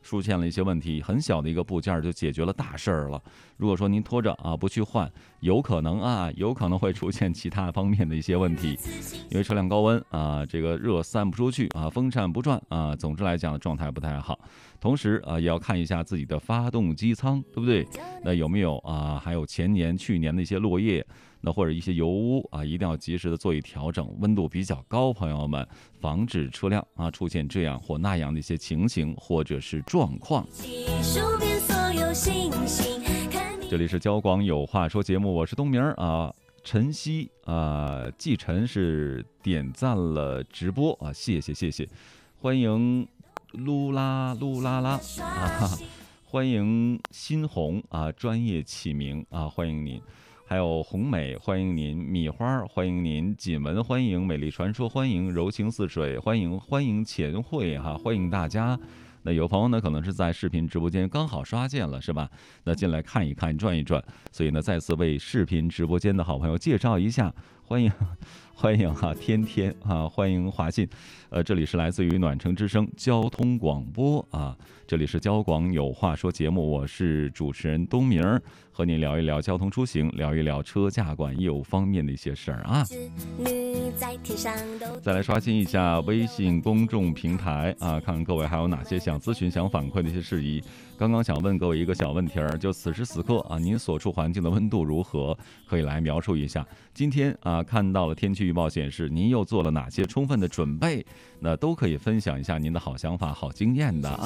出现了一些问题，很小的一个部件就解决了大事儿了。如果说您拖着不去换，有可能会出现其他方面的一些问题，因为车辆高温这个热散不出去风扇不转总之来讲状态不太好。同时也要看一下自己的发动机舱，对不对？那有没有还有去年的一些落叶，那或者一些油污一定要及时的做一调整。温度比较高，朋友们，防止车辆出现这样或那样的一些情形或者是状况。这里是交广有话说节目，我是东明晨曦季晨是点赞了直播谢谢，欢迎噜啦欢迎新红专业起名欢迎您，还有红美欢迎您，米花欢迎您，锦文欢迎，美丽传说欢迎，柔情似水欢迎钱慧欢迎大家。那有朋友呢可能是在视频直播间刚好刷见了是吧？那进来看一看转一转，所以呢再次为视频直播间的好朋友介绍一下，欢迎天天欢迎华信，这里是来自于暖城之声交通广播这里是交广有话说节目，我是主持人东明，和你聊一聊交通出行，聊一聊车驾管业务方面的一些事儿再来刷新一下微信公众平台看看各位还有哪些想咨询想反馈的一些事宜。刚刚想问各位一个小问题就此时此刻您所处环境的温度如何？可以来描述一下。今天看到了天气预报显示您又做了哪些充分的准备？那都可以分享一下您的好想法好经验的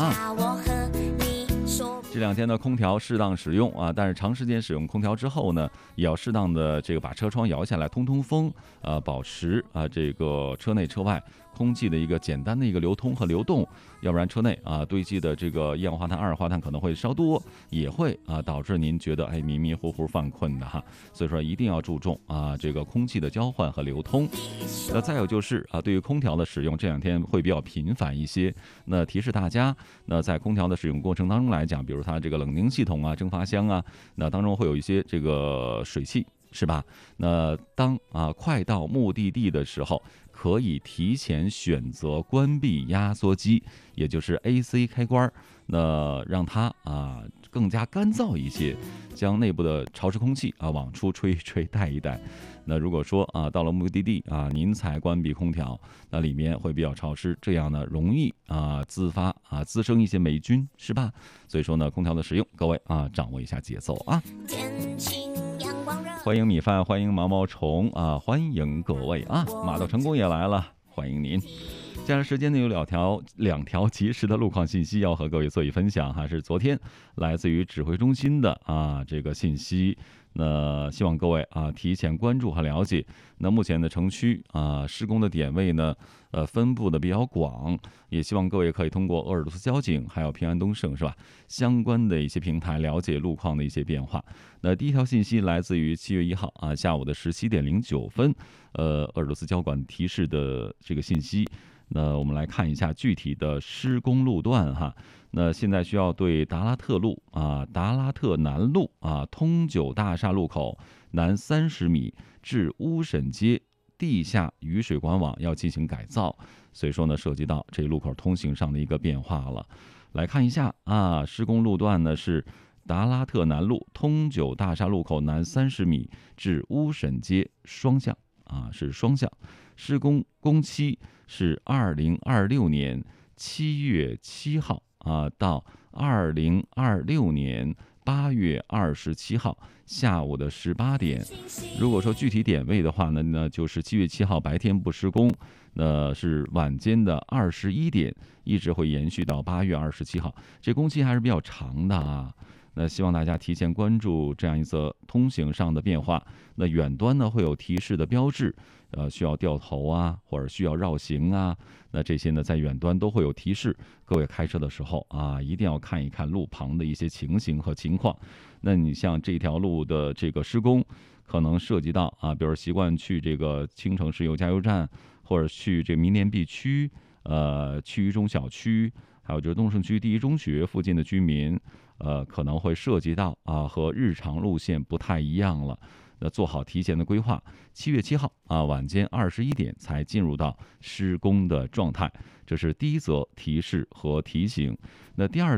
这两天的空调适当使用但是长时间使用空调之后呢，也要适当的这个把车窗摇下来通风保持这个车内车外空气的一个简单的一个流通和流动，要不然车内堆积的这个一氧化碳、二氧化碳可能会稍多，也会导致您觉得迷迷糊糊犯困的所以说一定要注重这个空气的交换和流通。那再有就是对于空调的使用这两天会比较频繁一些，那提示大家，那在空调的使用过程当中来讲，比如它这个冷凝系统蒸发箱那当中会有一些这个水汽是吧？那当快到目的地的时候，可以提前选择关闭压缩机，也就是 AC 开关，那让它更加干燥一些，将内部的潮湿空气往出吹带一带。那如果说到了目的地您才关闭空调，那里面会比较潮湿，这样呢容易滋生一些霉菌是吧？所以说呢空调的使用，各位掌握一下节奏欢迎米饭，欢迎毛毛虫欢迎各位马到成功也来了，欢迎您。接下来时间呢有两条及时的路况信息要和各位做一分享是昨天来自于指挥中心的这个信息，那希望各位提前关注和了解。那目前的城区施工的点位呢分布的比较广，也希望各位可以通过鄂尔多斯交警还有平安东盛是吧相关的一些平台了解路况的一些变化。那第一条信息来自于7月1号下午的17点09分鄂尔多斯交管提示的这个信息。那我们来看一下具体的施工路段那现在需要对达拉特路达拉特南路通九大厦路口南30米至乌沈街地下雨水管网要进行改造，所以说呢涉及到这路口通行上的一个变化了。来看一下施工路段呢是达拉特南路通九大厦路口南30米至乌沈街双向是双向，施工工期是2026年7月7号到2026年8月27号下午的18点。如果说具体点位的话呢，那就是7月7号白天不施工，那是晚间的21点，一直会延续到8月27号。这工期还是比较长的那希望大家提前关注这样一则通行上的变化。那远端呢会有提示的标志，需要掉头或者需要绕行那这些呢在远端都会有提示。各位开车的时候一定要看一看路旁的一些情形和情况。那你像这条路的这个施工，可能涉及到比如习惯去这个青城石油加油站，或者去这民联 B 区、区域中小区，还有就是东胜区第一中学附近的居民，可能会涉及到和日常路线不太一样了。那做好提前的规划。7月7号晚间21点才进入到施工的状态，这是第一则提示和提醒。那第二